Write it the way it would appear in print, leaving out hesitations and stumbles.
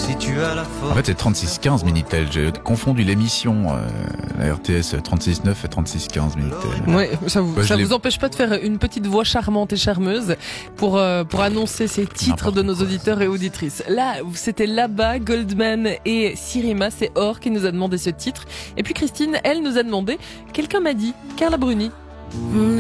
si tu as la force. En fait, c'est 36-15 Minitel. J'ai confondu l'émission, la RTS 36-9 et 36-15 Minitel. Ouais, ça vous je l'ai- vous empêche pas de faire une petite voix charmante et charmeuse pour annoncer ces titres de nos auditeurs et auditrices. Là, c'était là-bas, Goldman et Sirima, c'est Or qui nous a demandé ce titre. Et puis Christine, elle nous a demandé, quelqu'un m'a dit, Carla Bruni.